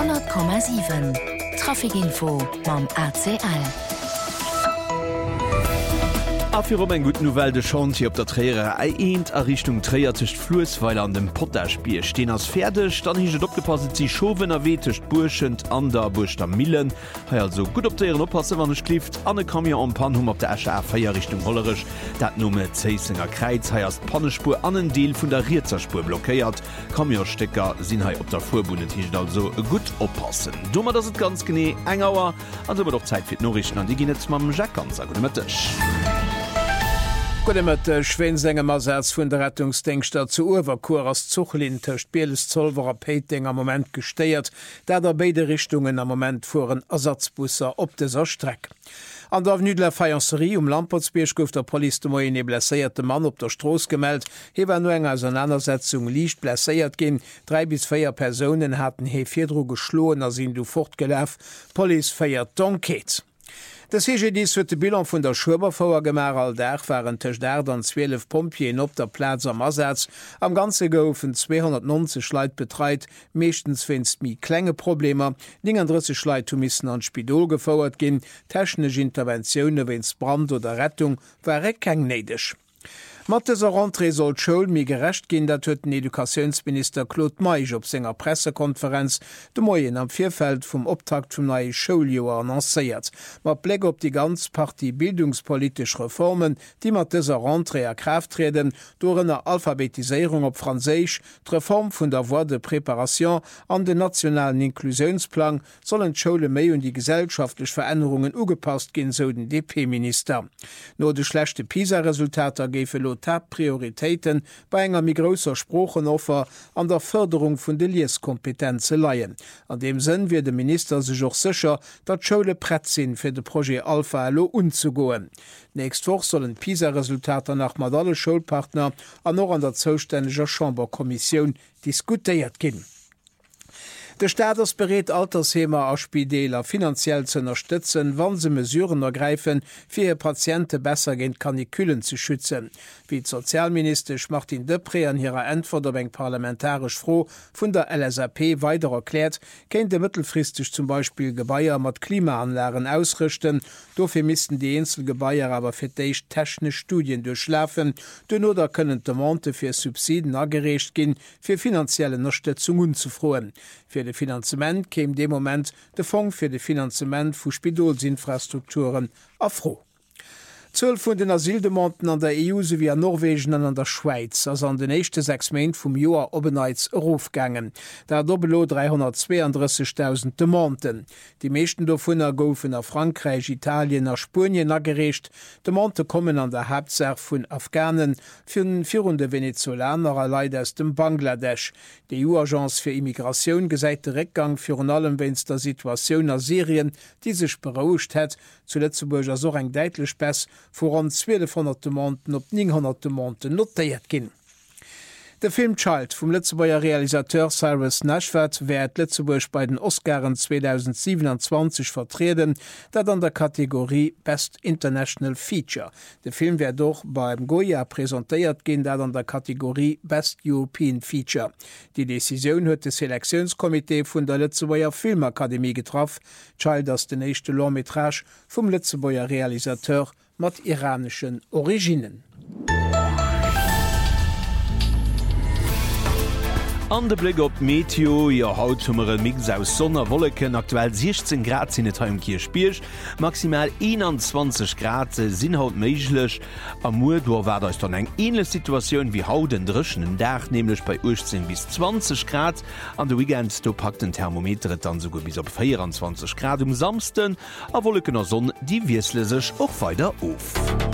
100,7 Trafikinfo mam ACL. Afir eng gut Novel de Chanti op der Träere eint a Richtung Träiertecht Flussweil an dem Potterspiel stehen as fertig, dann hi opgepasset sie Schowen erwetecht burschend an der Burcht am Millen. Ha also gut op derieren oppasse wann klift an kam ja an Panhum op der Äscher feier Richtung Hollerisch, dat Numme Zeisinger Kreiz heierst Pannespur an den Deel vun der Rierzerspur blockéiert. Kamionstecker sinn hai op der Furbundet hi also gut oppassen. Dummer dat het ganz gené engauer an doch Zeit fir Norrichten an die ginet mam Jack ganz agmatisch. Got Schweensänger Masatz vun der Rettungsdenkster zu Uwerkur ass Zuchlin tercht Bieles Zollwerer Peting am Moment gestéiert, dat der beide Richtungen am Moment fuhren Ersatzbusser op deser Streck. An der Avenue de la Faïencerie Lampertsbierg gouf der Poli de Moyen e blesséierte Mann op der Stroos gemeldt, hewer no eng Auseinandersetzung liicht blesséiert ginn, 3 bis 4 Personen hatten he Firdro geschloen as sinn du fortgelaf, Poli feiert Donkeet. Das CGDs huet de Bilan vun der Schubervouer gemer all Dach waren tech der an 12 Pompien op der Platz am Ersatz. Am ganze goufen 290 Schleit betreit, meeschtens finst mi Klängeprobleme, 39 Schleit missen an Spidol gefauerert ginn, technech Interventionioune wenns Brand oder Rettung war keng neidech. Matteser Rentrée soll Schoul mi gerecht ginn, dat huet den Edukationsminister Claude Maich op senger Pressekonferenz de Moien am Vierfeld vum Optakt vum neue Schouljoer annoncéiert. mat Blick op die ganz Partie bildungspolitisch Reformen, die mat deser Rentrée erkraft treden, door ennner Alphabetisierung op Franséich, d'Reform vun der Voie de Präparation an den nationalen Inklusionsplan sollen Schoule méi und die gesellschaftlich Veränderungen ugepasst ginn, so den DP-Minister. No de schlechte PISA-Resultater gefe Prioritäten bei enger mi grosser Sprochenoffer an der Förderung vun de Lieskompetenze leiien. An dem Sinn wie de Minister sech och sicher, dat Schoule prett sinn fir de Projekt Alpha LO unzugoen. Nächst woch sollen PISA-Resultater nach mat alle Schulpartner an noch an der zoustännega Chamberkommission diskutiert ginn. De Staats berät Altershemer a Spideler finanziell zu unterstützen, wann se Mesuren ergreifen, fir Patienten besser gegen Kanikülen zu schützen. Wie Sozialminister Martin Depré an ihrer Antwort eng parlamentarisch froh vun der LSAP weiter erklärt, kennt de mittelfristig zum Beispiel Gebaier mat Klimaanlagen ausrichten, dofir missten die Inselgebaier aber fir deich technisch Studien durchlafen, den oder können de Monte fir Subsiden agerecht gin, fir finanzielle Unterstützung unzufroen. Für de Finanzement käm dem Moment de Fonds für de Finanzement vu Spidolsinfrastrukturen afro. 12 vun den Asyldemonten an der EU sowie an Norwegen an der Schweiz ass an den nächste 6 Mäint vum Joar obenneits Rofgangen. Da dobelo 332.000 Demonten. Die meeschten davonner goufen a Frankreich, Italien a Spurien agerecht. Demonte kommen an der Hauptsache vun Afghanen vun virende Venezolaner a Leiit aus dem Bangladesch. Die EU-Agence fir Immigration gesäite Reckgang fir an allem wenns der Situation a Syrien, die sech berauscht hett, zu Lettzeburger so eng deitlech bess, vor an 1200 Monten op 900 Monten notéiert ginn. Der Film Child vom Letzebauer Realisateur Cyrus Nashford werd Letzeburg bei den Oscaren 2027 vertreten, dat an der Kategorie Best International Feature. Der Film werd doch beim Goya präsentiert gin, dat an der Kategorie Best European Feature. Die Decision huet das Selektionskomitee vun der Letzebauer Filmakademie getroffen. Child as den nächste Longmetrage vom Letzebauer Realisateur mat iranischen Originen. An de Blick op Meteo, ja hautumere Mix aus Sonnerwolleken, aktuell 16 Grad sinn et Heimkier Spierch, maximal 21 Grad sinn haut meiglech. Am Mudor war euch dann eng ähnliche Situation wie haut den drschen Dach, nämlich bei 18 bis 20 Grad. An de Weekend do packt den Thermometer dann sogar bis op 24 Grad Samsten, a Wollekener Sonne, die wiesle sech och weiter auf.